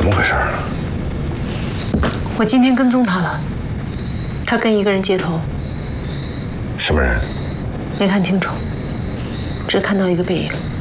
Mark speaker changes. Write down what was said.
Speaker 1: 怎么回事？
Speaker 2: 我今天跟踪他了，他跟一个人接头。
Speaker 1: 什么人？
Speaker 2: 没看清楚，只看到一个背影。